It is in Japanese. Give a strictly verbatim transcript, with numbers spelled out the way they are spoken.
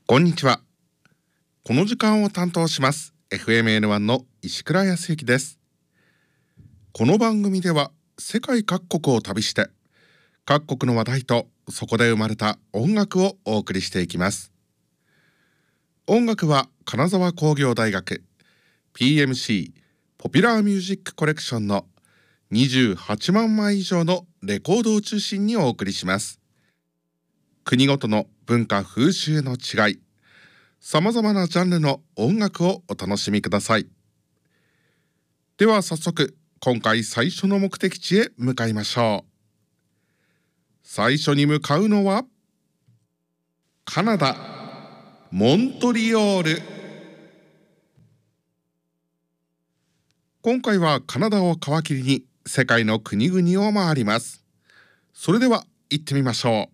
こんにちは。この時間を担当します エフエムエヌワン の石倉康之です。この番組では世界各国を旅して各国の話題とそこで生まれた音楽をお送りしていきます。音楽は金沢工業大学 ピーエムシー ポピュラーミュージックコレクションのにじゅうはちまんまい以上のレコードを中心にお送りします。国ごとの文化風習の違い、さまざまなジャンルの音楽をお楽しみください。では早速、今回最初の目的地へ向かいましょう。最初に向かうのはカナダ・モントリオール。今回はカナダを皮切りに世界の国々を回ります。それでは行ってみましょう。